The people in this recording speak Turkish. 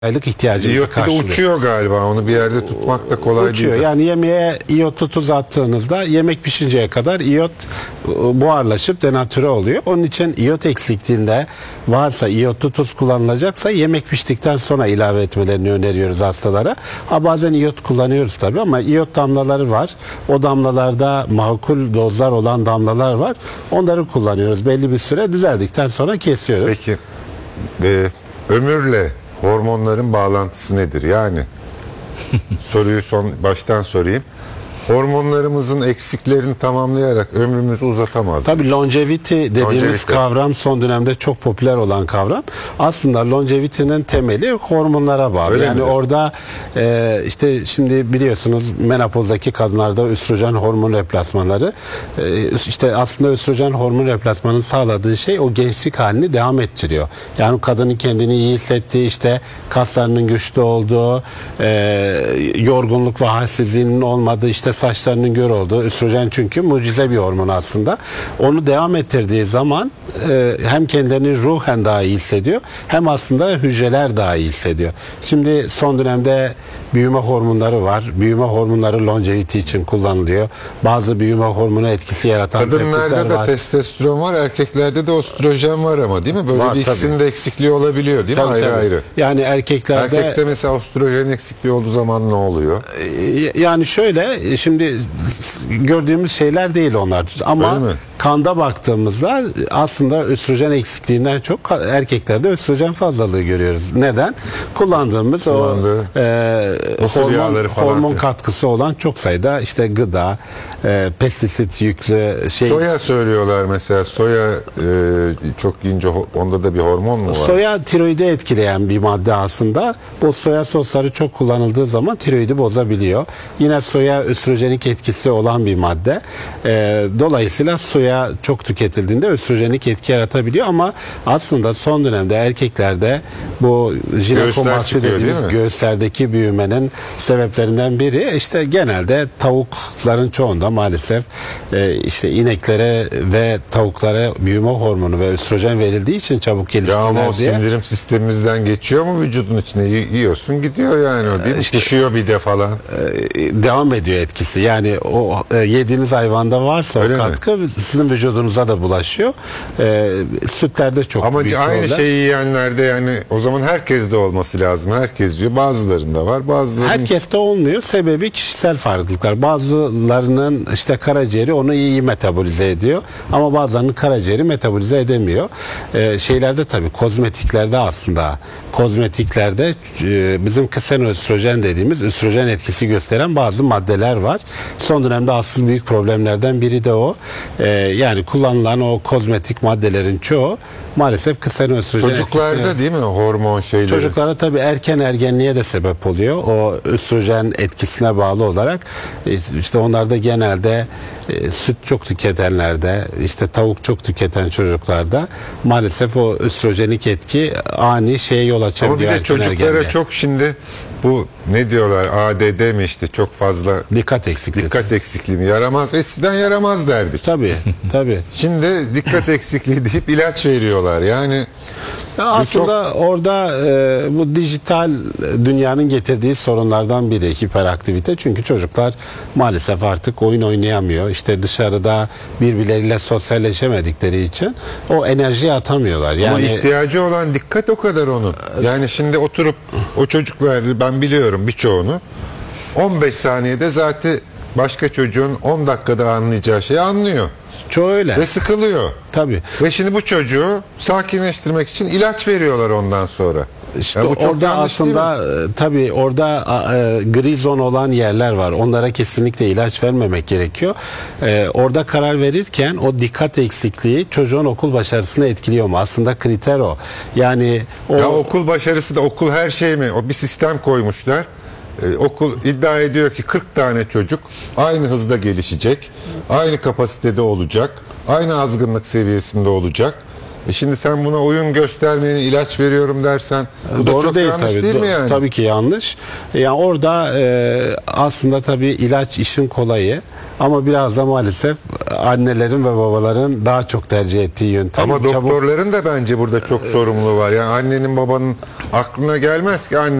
aylık ihtiyacımızı İyot bir de karşılıyor. uçuyor galiba. Onu bir yerde tutmak da kolay Uçuyor. değil. Yani yemeğe iyotu tuz attığınızda yemek pişinceye kadar iyot buharlaşıp denatüre oluyor. Onun için iyot eksikliğinde varsa, iyotlu tuz kullanılacaksa yemek piştikten sonra ilave etmelerini öneriyoruz hastalara. Bazen iyot kullanıyoruz tabii ama iyot damlaları var. O damlalarda makul dozlar olan damlalar var. Onları kullanıyoruz. Belli bir süre düzeldikten sonra kesiyoruz. Peki ömürle hormonların bağlantısı nedir? Yani soruyu baştan sorayım. Hormonlarımızın eksiklerini tamamlayarak ömrümüzü uzatamaz. Tabii longevity dediğimiz Longevity. kavram son dönemde çok popüler olan kavram. Aslında longevity'nin temeli hormonlara bağlı. Öyle yani midir? orada işte şimdi biliyorsunuz menopozdaki kadınlarda östrojen hormon replasmanları işte aslında östrojen hormon replasmanının sağladığı şey o gençlik halini devam ettiriyor. Yani kadının kendini iyi hissettiği, işte kaslarının güçlü olduğu, yorgunluk ve halsizliğinin olmadığı, işte saçlarının gör olduğu, östrojen çünkü mucize bir hormon aslında. Onu devam ettirdiği zaman hem kendilerini ruhen daha iyi hissediyor, hem aslında hücreler daha iyi hissediyor. Şimdi son dönemde büyüme hormonları var. Büyüme hormonları longevity için kullanılıyor. Bazı büyüme hormonu etkisi yaratan Kadınlarda peptitler da var. testosteron var, erkeklerde de östrojen var ama değil mi? Böyle Var, bir ikisinin de eksikliği olabiliyor değil mi? Tabii, Ayrı tabii. ayrı. Yani erkeklerde Erkekte mesela östrojen eksikliği olduğu zaman ne oluyor? yani şöyle, şimdi gördüğümüz şeyler değil onlar ama Öyle mi? kanda baktığımızda aslında östrojen eksikliğinden çok erkeklerde östrojen fazlalığı görüyoruz. Neden? Kullandığımız Mısır yağları falan hormon filan. katkısı olan çok sayıda işte gıda, pestisit yüklü Soya söylüyorlar mesela. Soya çok yiyince onda da bir hormon mu var? Soya tiroidi etkileyen bir madde aslında. Bu soya sosları çok kullanıldığı zaman tiroidi bozabiliyor. Yine soya östrojenik etkisi olan bir madde. Dolayısıyla soya çok tüketildiğinde östrojenik etki yaratabiliyor ama aslında son dönemde erkeklerde bu jinekomasti çıkıyor, dediğimiz değil mi? göğüslerdeki büyümenin sebeplerinden biri işte genelde tavukların çoğunda maalesef işte ineklere ve tavuklara büyüme hormonu ve östrojen verildiği için çabuk Ya ama o gelişsinler diye. sindirim sistemimizden geçiyor mu vücudun içine? Yiyorsun gidiyor yani o değil mi? Pişiyor bir de falan. Devam ediyor etkisi. Yani o yediğiniz hayvanda varsa Öyle o mi? katkı sizin vücudunuza da bulaşıyor. Sütlerde çok Ama büyük aynı problem. şeyi yiyenlerde yani o zaman herkeste olması lazım. Herkes yiyor. Bazılarında var. Bazılarının Herkeste olmuyor. Sebebi kişisel farklılıklar. Bazılarının işte karaciğeri onu iyi metabolize ediyor. Ama bazılarının karaciğeri metabolize edemiyor. Şeylerde tabii kozmetiklerde aslında bizim ksenoöstrojen dediğimiz östrojen etkisi gösteren bazı maddeler var. Son dönemde asıl büyük problemlerden biri de o. Yani kullanılan o kozmetik maddelerin çoğu maalesef ksenoöstrojen çocuklarda değil mi hormon şeyleri? Çocuklara tabii erken ergenliğe de sebep oluyor. O östrojen etkisine bağlı olarak işte onlarda genelde süt çok tüketenlerde, işte tavuk çok tüketen çocuklarda maalesef o östrojenik etki ani şeye yol Ama açabiliyor. bir de erken çocuklara ergenliğe. çok şimdi bu ne diyorlar ADD mi işte çok fazla dikkat eksikliği. dikkat eksikliği mi? Yaramaz. Eskiden yaramaz derdik. Tabii, tabii. Şimdi dikkat eksikliği deyip ilaç veriyorlar. Yani Ya aslında orada bu dijital dünyanın getirdiği sorunlardan biri hiperaktivite. Çünkü çocuklar maalesef artık oyun oynayamıyor. İşte dışarıda birbirleriyle sosyalleşemedikleri için o enerjiyi atamıyorlar. ama Yani ihtiyacı olan dikkat o kadar onun. Yani şimdi oturup o çocuklar ben biliyorum birçoğunu 15 saniyede zaten başka çocuğun 10 dakikada anlayacağı şeyi anlıyor. çoğu öyle. Ve sıkılıyor. Tabii. Ve şimdi bu çocuğu sakinleştirmek için ilaç veriyorlar ondan sonra. İşte Ya bu çok orada yanlış değil mi? aslında tabii orada gri zon olan yerler var. Onlara kesinlikle ilaç vermemek gerekiyor. Orada karar verirken o dikkat eksikliği çocuğun okul başarısını etkiliyor mu? Aslında kriter o. Yani o Ya okul başarısı da okul her şey mi? O bir sistem koymuşlar. Okul iddia ediyor ki 40 tane çocuk aynı hızda gelişecek, aynı kapasitede olacak, aynı azgınlık seviyesinde olacak. Şimdi sen buna oyun göstermeyeni ilaç veriyorum dersen bu da Doğru çok değil yanlış tabii. değil mi yani? Tabii ki yanlış. Yani orada aslında tabii ilaç işin kolayı ama biraz da maalesef annelerin ve babaların daha çok tercih ettiği yöntem. Ama doktorların da bence burada çok sorumluluğu var. Yani annenin babanın aklına gelmez ki anne